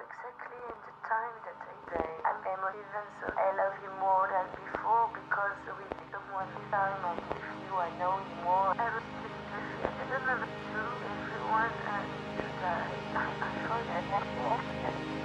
exactly in the time that I say I'm emotive and so I love you more than before because with someone this time I'm with you, I know